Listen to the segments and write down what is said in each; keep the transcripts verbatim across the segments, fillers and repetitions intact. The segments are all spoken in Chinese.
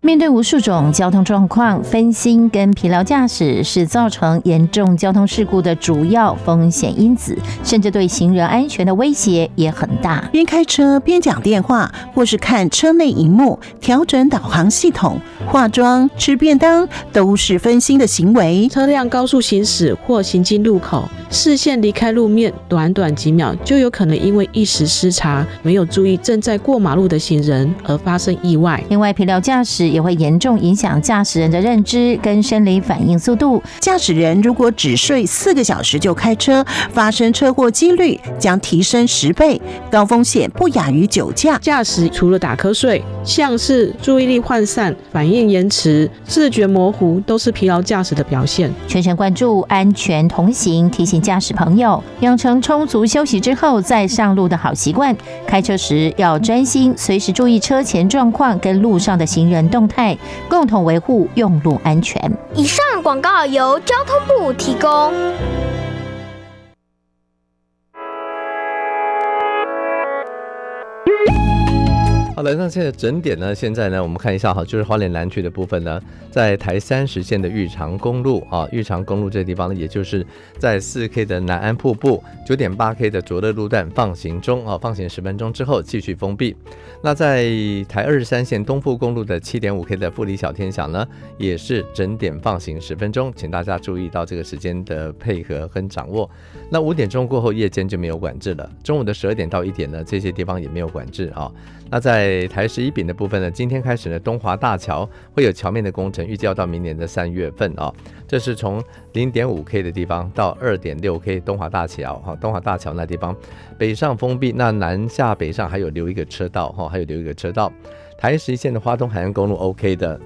面对无数种交通状况，分心跟疲劳驾驶是造成严重交通事故的主要风险因子，甚至对行人安全的威胁也很大。 边开车边讲电话，或是看车内荧幕，调整导航系统、化妆、吃便当，都是分心的行为。 车辆高速行驶或行经路口，视线离开路面短短几秒，就有可能因为一时失察，没有注意正在过马路的行人而发生意外。 另外，疲劳驾驶也会严重影响驾驶人的认知跟生理反应速度。 驾驶人如果只睡四个小时就开车，发生车祸几率将提升十倍，高风险不亚于酒驾。 驾驶除了打瞌睡，像是注意力涣散、反应延迟、视觉模糊，都是疲劳驾驶的表现。 全神贯注，安全同行，提醒驾驶朋友养成充足休息之后再上路的好习惯。开车时要专心，随时注意车前状况跟路上的行人动态，共同维护用路安全。 以上广告由交通部提供。 好了，那现在整点呢？现在呢，我们看一下哈，就是花莲南区的部分呢，在台三十线的玉长公路啊，玉长公路这个地方呢，也就是在四 K 的南安瀑布、九点八 K 的卓乐路段放行中啊，放行十分钟之后继续封闭。那在台二十三线东部公路的 七点五 K 的富里小天祥呢，也是整点放行十分钟，请大家注意到这个时间的配合跟掌握。那五点钟过后，夜间就没有管制了。中午的十二点到一点呢，这些地方也没有管制啊。那在台十一丙的部分呢，今天开始呢，东华大桥会有桥面的工程，预计要到明年的三月份啊。这是从 零点五 K 的地方到 二点六 K 东华大桥哈，东华大桥那地方北上封闭，那南下北上还有留一个车道哈，还有留一个车道。台十一线的花东海岸公路 OK 的。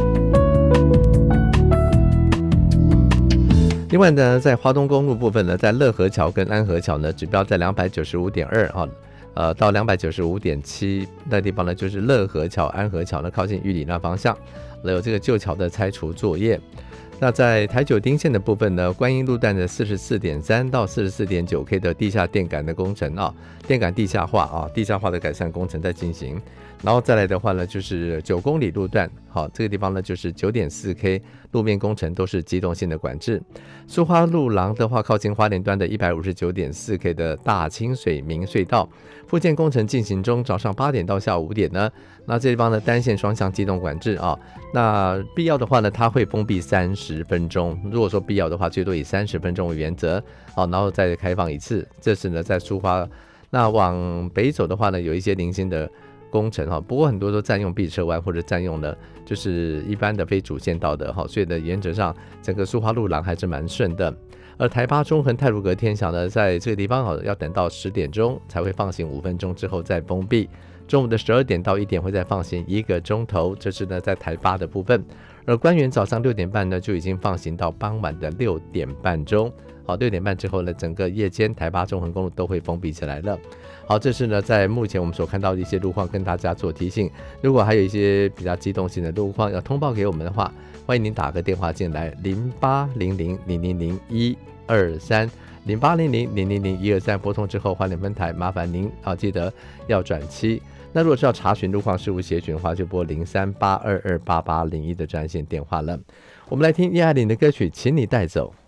另外呢，在花东公路部分呢，在乐和桥跟安和桥呢，指标在 两百九十五点二 啊。呃，到 两百九十五点七 那地方呢，就是乐和桥、安和桥呢，靠近玉里那方向，有这个旧桥的拆除作业。那在台九丁线的部分呢，观音路段的 四十四点三 到 四十四点九 K 的地下电感的工程啊，电感地下化啊，地下化的改善工程在进行。然后再来的话呢，就是九公里路段，好，这个地方呢就是 九点四 K 路面工程都是机动性的管制。苏花路廊的话，靠近花莲端的 一百五十九点四 K 的大清水明隧道复建工程进行中，早上八点到下午五点呢，那这地方呢单线双向机动管制啊，那必要的话呢，它会封闭三十分钟，如果说必要的话，最多以三十分钟为原则，好，然后再开放一次。这是呢在苏花，那往北走的话呢，有一些零星的工程哈，不过很多都占用避车弯或者占用了就是一般的非主线道的哈，所以呢原则上整个苏花路廊还是蛮顺的。而台八中横太鲁阁天祥呢，在这个地方要等到十点钟才会放行五分钟之后再封闭，中午的十二点到一点会再放行一个钟头，这是呢在台八的部分。而官员早上六点半呢就已经放行到傍晚的六点半钟。好，六点半之后呢，整个夜间台八中横公路都会封闭起来了。好，这是呢在目前我们所看到的一些路况，跟大家做提醒。如果还有一些比较机动性的路况要通报给我们的话，欢迎您打个电话进来，零八零零零零零一二三，零八零零零零零一二三，拨通之后花莲分台，麻烦您啊记得要转七。那如果是要查询路况事务协询的话，就拨零三八二二八八零一的专线电话了。我们来听叶爱玲的歌曲《请你带走》。